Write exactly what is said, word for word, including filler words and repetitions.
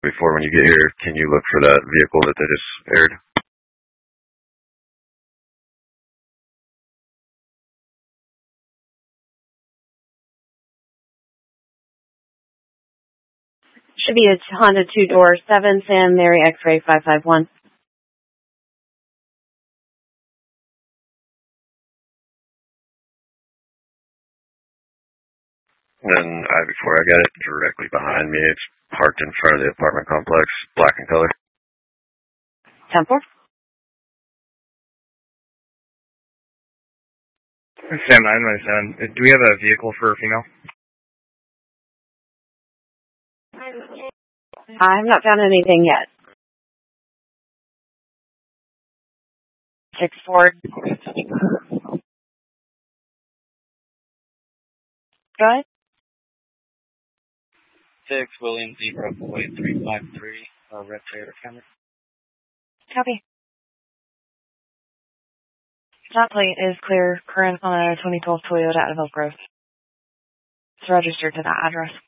before when you get here, can you look for that vehicle that they just aired? Should be a Honda two-door, seven San Mary X-ray five five one. And then I, before I got it, directly behind me, it's parked in front of the apartment complex, black in color. ten four. Sam nine ninety-seven. Do we have a vehicle for a female? I have not found anything yet. Six Ford. Go ahead. Six William Zebra Boy three five three. Uh, red Toyota Camry. Copy. That plate is clear, current on a twenty twelve Toyota out of Elk Grove. It's registered to that address.